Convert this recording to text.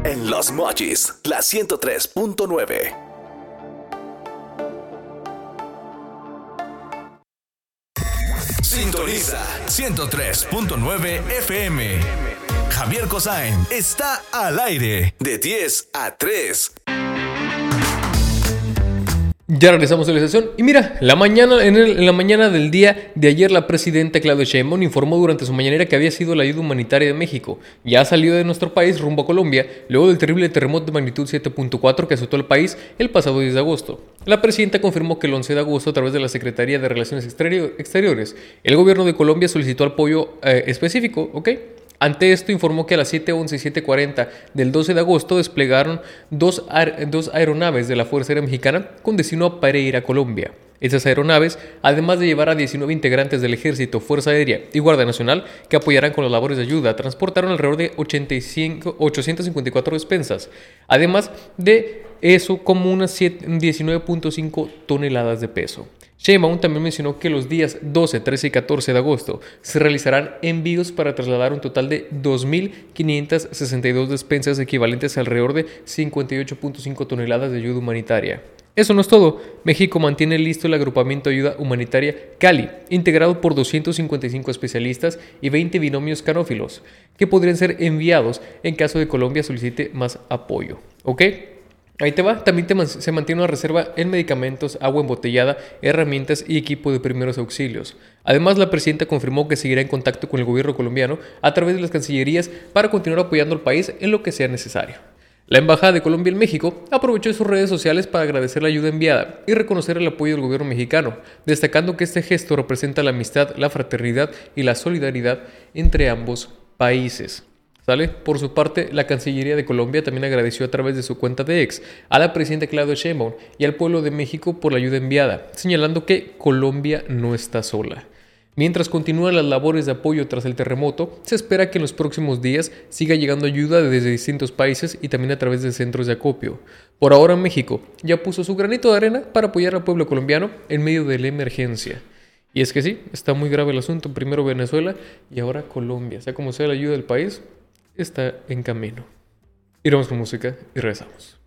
En Los Mochis, la 103.9. Sintoniza 103.9 FM. Javier Cosain está al aire de 10 a 3. Ya regresamos a la estación y mira, en la mañana del día de ayer la presidenta Claudia Sheinbaum informó durante su mañanera que había sido la ayuda humanitaria de México. Ya salió de nuestro país rumbo a Colombia luego del terrible terremoto de magnitud 7.4 que azotó el país el pasado 10 de agosto. La presidenta confirmó que el 11 de agosto, a través de la Secretaría de Relaciones Exteriores, el gobierno de Colombia solicitó apoyo específico, ¿ok? Ante esto informó que a las 7:11 y 7:40 del 12 de agosto desplegaron dos aeronaves de la Fuerza Aérea Mexicana con destino a Pereira, Colombia. Esas aeronaves, además de llevar a 19 integrantes del Ejército, Fuerza Aérea y Guardia Nacional que apoyarán con las labores de ayuda, transportaron alrededor de 854 despensas, además de eso como unas 19.5 toneladas de peso. Sheinbaum también mencionó que los días 12, 13 y 14 de agosto se realizarán envíos para trasladar un total de 2.562 despensas equivalentes a alrededor de 58.5 toneladas de ayuda humanitaria. Eso no es todo. México mantiene listo el agrupamiento de ayuda humanitaria Cali, integrado por 255 especialistas y 20 binomios canófilos, que podrían ser enviados en caso de Colombia solicite más apoyo. ¿Ok? Ahí te va, también se mantiene una reserva en medicamentos, agua embotellada, herramientas y equipo de primeros auxilios. Además, la presidenta confirmó que seguirá en contacto con el gobierno colombiano a través de las cancillerías para continuar apoyando al país en lo que sea necesario. La Embajada de Colombia en México aprovechó sus redes sociales para agradecer la ayuda enviada y reconocer el apoyo del gobierno mexicano, destacando que este gesto representa la amistad, la fraternidad y la solidaridad entre ambos países. ¿Sale? Por su parte, la Cancillería de Colombia también agradeció a través de su cuenta de X a la presidenta Claudia Sheinbaum y al pueblo de México por la ayuda enviada, señalando que Colombia no está sola. Mientras continúan las labores de apoyo tras el terremoto, se espera que en los próximos días siga llegando ayuda desde distintos países y también a través de centros de acopio. Por ahora, México ya puso su granito de arena para apoyar al pueblo colombiano en medio de la emergencia. Y es que sí, está muy grave el asunto. Primero Venezuela y ahora Colombia. Sea como sea la ayuda del país, está en camino. Iremos con música y regresamos.